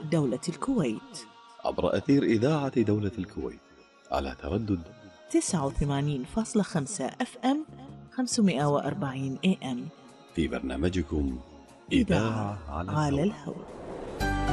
دولة الكويت عبر أثير إذاعة دولة الكويت على تردد 89.5 FM 540 AM في برنامجكم إذاعة على الهواء.